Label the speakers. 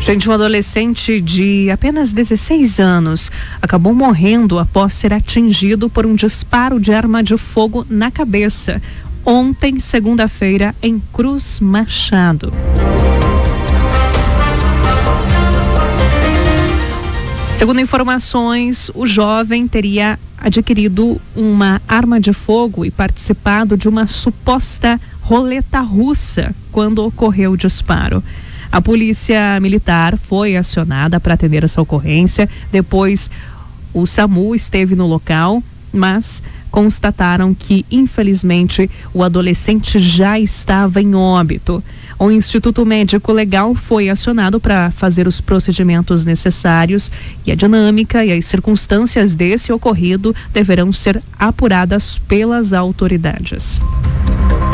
Speaker 1: Gente, um adolescente de apenas 16 anos acabou morrendo após ser atingido por um disparo de arma de fogo na cabeça. Ontem, segunda-feira, em Cruz Machado. Segundo informações, o jovem teria adquirido uma arma de fogo e participado de uma suposta roleta russa quando ocorreu o disparo. A polícia militar foi acionada para atender essa ocorrência. Depois, o SAMU esteve no local, mas constataram que, infelizmente, o adolescente já estava em óbito. O Instituto Médico Legal foi acionado para fazer os procedimentos necessários e a dinâmica e as circunstâncias desse ocorrido deverão ser apuradas pelas autoridades.